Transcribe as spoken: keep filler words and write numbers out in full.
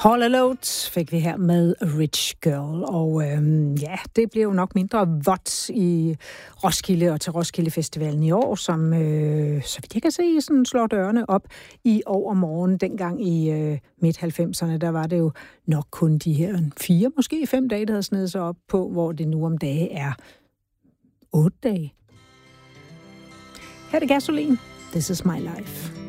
Hall and Oates fik vi her med Rich Girl, og øhm, ja, det bliver jo nok mindre vådt i Roskilde og til Roskilde Festivalen i år, som, øh, så vidt jeg kan se, sådan slår dørene op i overmorgen. Dengang i øh, midt halvfemserne, der var det jo nok kun de her fire, måske fem dage, der havde snedet sig op på, hvor det nu om dage er otte dage. Her er det Gasolin. This is my life.